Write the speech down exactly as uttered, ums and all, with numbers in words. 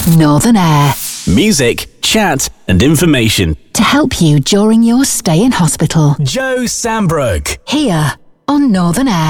Northern Air. Music, chat and information. To help you during your stay in hospital. Joe Sambrook. Here on Northern Air.